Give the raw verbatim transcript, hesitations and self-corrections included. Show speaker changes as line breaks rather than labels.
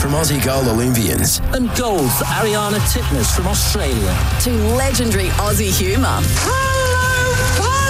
from Aussie gold Olympians.
And gold for Ariana Titmus from Australia.
To legendary Aussie humour.
Hello,